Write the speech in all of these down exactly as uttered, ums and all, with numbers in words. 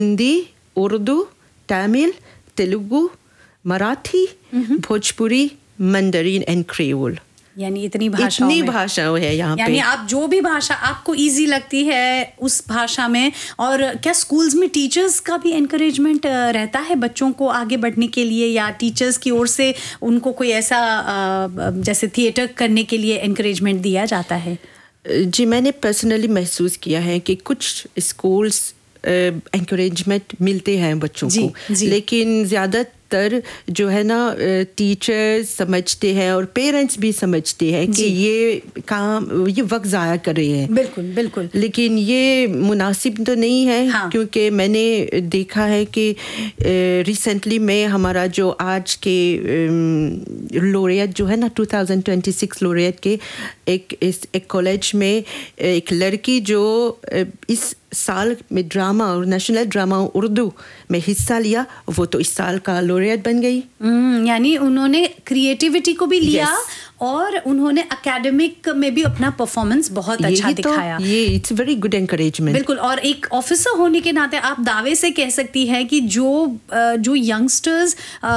Hindi, Urdu, Tamil, Telugu, Marathi, Bhojpuri, मंdarin and creole. यानी इतनी भाषाओं इतनी में भाषाओं है यहाँ पे। यानी आप जो भी भाषा आपको इजी लगती है उस भाषा में। और क्या स्कूल्स में टीचर्स का भी एनकरेजमेंट रहता है बच्चों को आगे बढ़ने के लिए, या टीचर्स की ओर से उनको कोई ऐसा जैसे थिएटर करने के लिए एनकरेजमेंट दिया जाता है? जी, मैंने पर्सनली महसूस किया है कि कुछ स्कूल्स एनकरेजमेंट मिलते हैं बच्चों जी, को, जी। लेकिन ज़्यादातर जो है ना टीचर्स समझते हैं और पेरेंट्स भी समझते हैं कि ये काम ये वक्त ज़ाया कर रहे हैं। बिल्कुल बिल्कुल। लेकिन ये मुनासिब तो नहीं है। हाँ। क्योंकि मैंने देखा है कि रिसेंटली में हमारा जो आज के लोरियत जो है ना दो हज़ार छब्बीस लोरियत के एक इस एक कॉलेज में एक लड़की जो इस साल में ड्रामा और नेशनल ड्रामा उर्दू में हिस्सा लिया, वो तो इस साल का लोरियत बन गई। यानी उन्होंने क्रिएटिविटी को भी लिया। yes. और उन्होंने एकेडमिक में भी अपना परफॉर्मेंस बहुत अच्छा दिखाया। तो ये इट्स वेरी गुड एनकरेजमेंट। बिल्कुल। और एक ऑफिसर होने के नाते आप दावे से कह सकती हैं कि जो जो यंगस्टर्स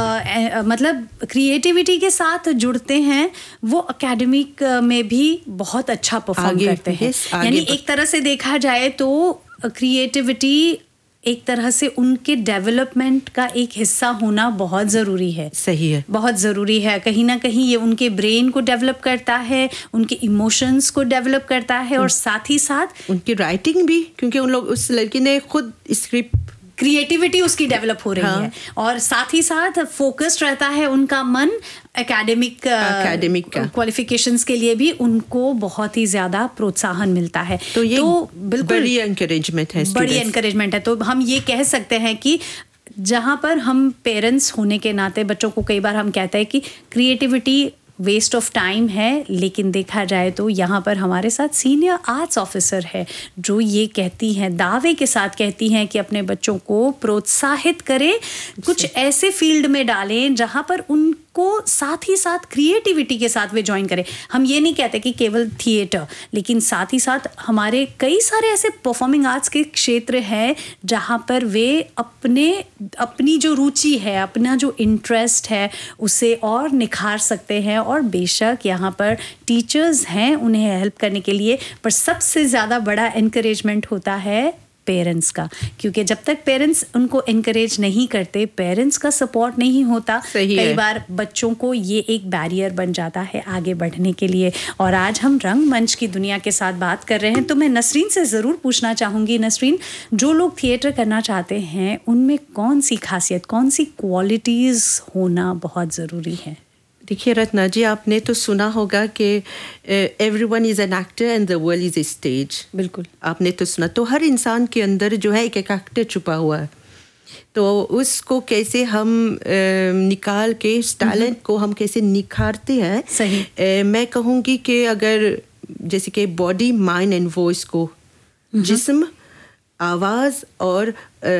मतलब क्रिएटिविटी के साथ जुड़ते हैं वो एकेडमिक में भी बहुत अच्छा परफॉर्म करते हैं। यानी एक तरह से देखा जाए तो क्रिएटिविटी एक तरह से उनके डेवलपमेंट का एक हिस्सा होना बहुत ज़रूरी है। सही है, बहुत ज़रूरी है। कहीं ना कहीं ये उनके ब्रेन को डेवलप करता है, उनके इमोशंस को डेवलप करता है, और साथ ही साथ उनकी राइटिंग भी, क्योंकि उन लोग उस लड़की ने खुद स्क्रिप्ट क्रिएटिविटी उसकी डेवलप हो रही हाँ. है। और साथ ही साथ फोकस्ड रहता है उनका मन एकेडमिक एकेडमिक क्वालिफिकेशंस के लिए भी उनको बहुत ही ज़्यादा प्रोत्साहन मिलता है। तो ये तो बिल्कुल बड़ी एनकरेजमेंट है, बड़ी एनकरेजमेंट है। तो हम ये कह सकते हैं कि जहाँ पर हम पेरेंट्स होने के नाते बच्चों को कई बार हम कहते हैं कि क्रिएटिविटी वेस्ट ऑफ टाइम है, लेकिन देखा जाए तो यहाँ पर हमारे साथ सीनियर आर्ट्स ऑफिसर है जो ये कहती हैं, दावे के साथ कहती हैं कि अपने बच्चों को प्रोत्साहित करें, कुछ ऐसे फील्ड में डालें जहाँ पर उनको साथ ही साथ क्रिएटिविटी के साथ वे ज्वाइन करें। हम ये नहीं कहते कि केवल थिएटर, लेकिन साथ ही साथ हमारे कई सारे ऐसे परफॉर्मिंग आर्ट्स के क्षेत्र हैं जहाँ पर वे अपने अपनी जो रुचि है, अपना जो इंटरेस्ट है उसे और निखार सकते हैं। और बेशक यहाँ पर टीचर्स हैं उन्हें हेल्प करने के लिए, पर सबसे ज़्यादा बड़ा एनकरेजमेंट होता है पेरेंट्स का, क्योंकि जब तक पेरेंट्स उनको एनकरेज नहीं करते, पेरेंट्स का सपोर्ट नहीं होता, कई बार बच्चों को ये एक बैरियर बन जाता है आगे बढ़ने के लिए। और आज हम रंगमंच की दुनिया के साथ बात कर रहे हैं, तो मैं नसरीन से ज़रूर पूछना चाहूँगी, नसरीन, जो लोग थिएटर करना चाहते हैं उनमें कौन सी खासियत, कौन सी क्वालिटीज़ होना बहुत ज़रूरी है? देखिए रत्ना जी, आपने तो सुना होगा कि everyone is an actor and the world is a stage. बिल्कुल, आपने तो सुना। तो हर इंसान के अंदर जो है एक एक एक्टर छुपा हुआ है, तो उसको कैसे हम ए, निकाल के इस टैलेंट को हम कैसे निखारते हैं। सही। ए, मैं कहूँगी कि अगर जैसे कि बॉडी, माइंड एंड वॉइस को, जिस्म, आवाज़ और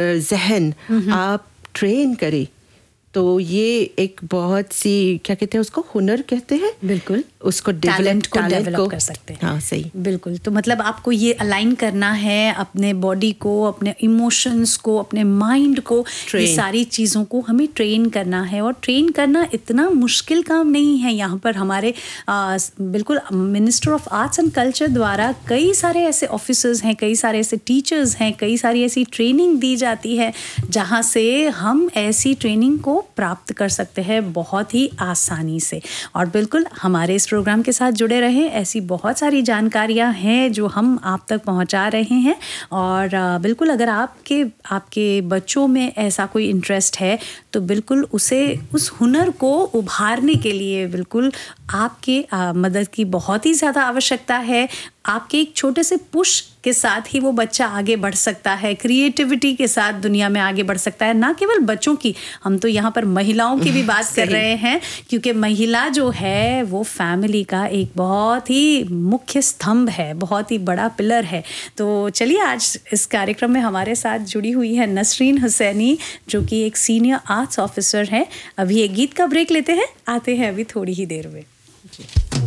जहन आप ट्रेन करें तो ये एक बहुत सी, क्या कहते हैं उसको, हुनर कहते हैं। बिल्कुल, उसको टैलेंट को डेवलप कर सकते हैं। हाँ, सही, बिल्कुल। तो मतलब आपको ये अलाइन करना है अपने बॉडी को, अपने इमोशंस को, अपने माइंड को, ये सारी चीज़ों को हमें ट्रेन करना है। और ट्रेन करना इतना मुश्किल काम नहीं है। यहाँ पर हमारे आ, बिल्कुल minister of arts and culture द्वारा कई सारे ऐसे ऑफिसर्स हैं, कई सारे ऐसे टीचर्स हैं, कई सारी ऐसी ट्रेनिंग दी जाती है जहाँ से हम ऐसी ट्रेनिंग को प्राप्त कर सकते हैं बहुत ही आसानी से। और बिल्कुल हमारे इस प्रोग्राम के साथ जुड़े रहें, ऐसी बहुत सारी जानकारियां हैं जो हम आप तक पहुंचा रहे हैं। और बिल्कुल अगर आपके आपके बच्चों में ऐसा कोई इंटरेस्ट है तो बिल्कुल उसे, उस हुनर को उभारने के लिए बिल्कुल आपके आ, मदद की बहुत ही ज़्यादा आवश्यकता है। आपके एक छोटे से पुश के साथ ही वो बच्चा आगे बढ़ सकता है, क्रिएटिविटी के साथ दुनिया में आगे बढ़ सकता है। ना केवल बच्चों की, हम तो यहाँ पर महिलाओं की भी बात कर रहे हैं, क्योंकि महिला जो है वो फैमिली का एक बहुत ही मुख्य स्तंभ है, बहुत ही बड़ा पिलर है। तो चलिए, आज इस कार्यक्रम में हमारे साथ जुड़ी हुई है नसरीन हुसैनी, जो कि एक सीनियर आर्ट्स ऑफिसर है। अभी एक गीत का ब्रेक लेते हैं, आते हैं अभी थोड़ी ही देर में।